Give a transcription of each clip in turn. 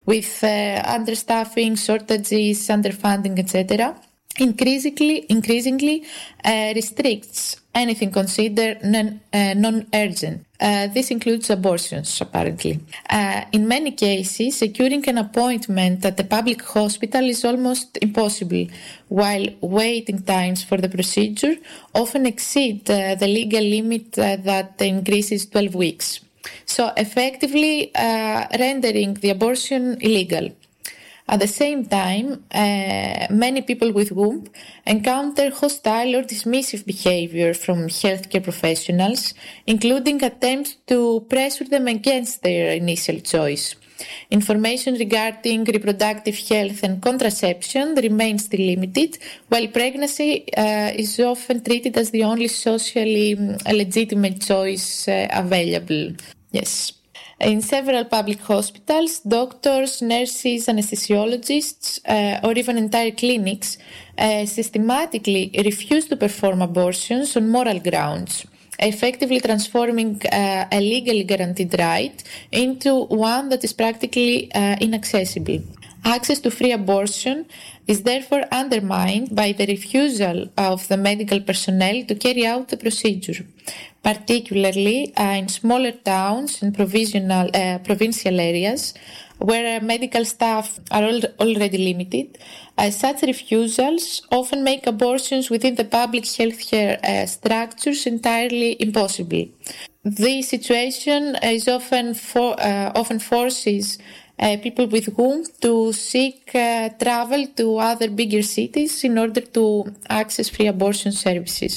with understaffing, shortages, underfunding, etc., increasingly restricts anything considered non-urgent. This includes abortions, apparently. In many cases, securing an appointment at a public hospital is almost impossible, while waiting times for the procedure often exceed the legal limit that increases 12 weeks. So effectively rendering the abortion illegal. At the same time, many people with womb encounter hostile or dismissive behavior from healthcare professionals, including attempts to pressure them against their initial choice. Information regarding reproductive health and contraception remains still limited, while pregnancy is often treated as the only socially legitimate choice available. Yes. In several public hospitals, doctors, nurses, anesthesiologists, or even entire clinics systematically refuse to perform abortions on moral grounds, effectively transforming a legally guaranteed right into one that is practically inaccessible. Access to free abortion is therefore undermined by the refusal of the medical personnel to carry out the procedure, particularly in smaller towns and provincial areas where medical staff are already limited. Such refusals often make abortions within the public healthcare structures entirely impossible. This situation is often forces people with whom to seek travel to other bigger cities in order to access free abortion services.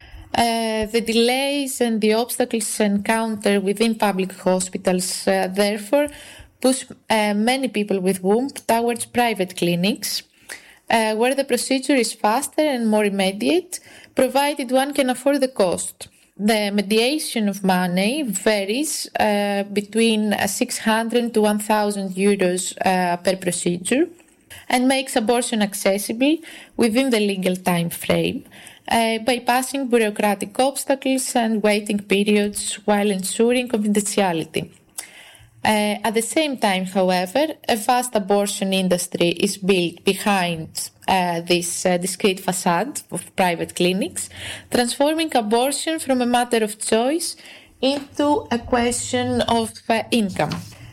The delays and the obstacles encountered within public hospitals therefore push many people with womb towards private clinics, where the procedure is faster and more immediate, provided one can afford the cost. The mediation of money varies between 600 to 1,000 euros per procedure and makes abortion accessible within the legal time frame, bypassing bureaucratic obstacles and waiting periods while ensuring confidentiality. At the same time, however, a vast abortion industry is built behind this discreet facade of private clinics, transforming abortion from a matter of choice into a question of income.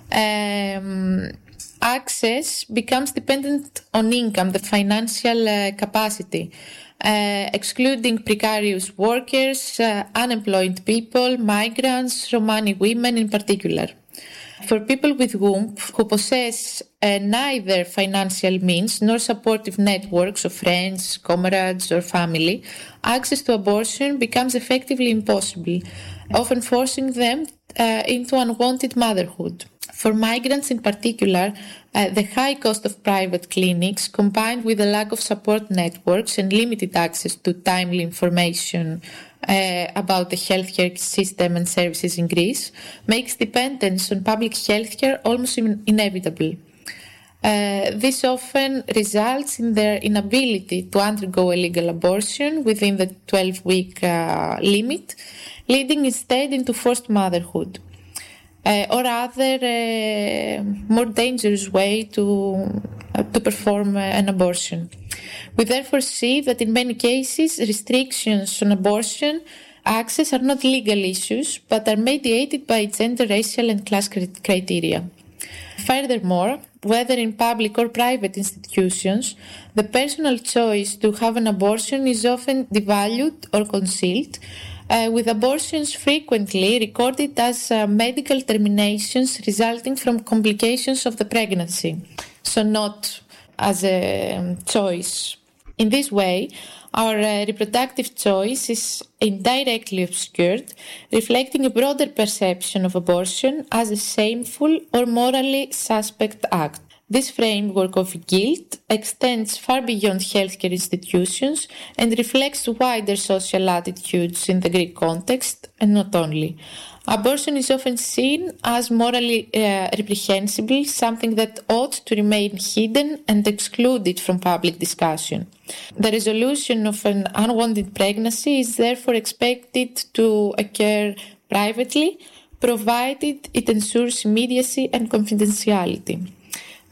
Access becomes dependent on income, the financial capacity, excluding precarious workers, unemployed people, migrants, Romani women in particular. For people with womb who possess neither financial means nor supportive networks of friends, comrades, or family, access to abortion becomes effectively impossible, often forcing them into unwanted motherhood. For migrants in particular, the high cost of private clinics, combined with the lack of support networks and limited access to timely information about the healthcare system and services in Greece, makes dependence on public healthcare almost inevitable. This often results in their inability to undergo a legal abortion within the 12-week limit, leading instead into forced motherhood, or other more dangerous way to perform an abortion. We therefore see that in many cases restrictions on abortion access are not legal issues but are mediated by gender, racial and class criteria. Furthermore, whether in public or private institutions, the personal choice to have an abortion is often devalued or concealed, with abortions frequently recorded as medical terminations resulting from complications of the pregnancy, so not as a choice. In this way, our reproductive choice is indirectly obscured, reflecting a broader perception of abortion as a shameful or morally suspect act. This framework of guilt extends far beyond healthcare institutions and reflects wider social attitudes in the Greek context, and not only. Abortion is often seen as morally reprehensible, something that ought to remain hidden and excluded from public discussion. The resolution of an unwanted pregnancy is therefore expected to occur privately, provided it ensures immediacy and confidentiality.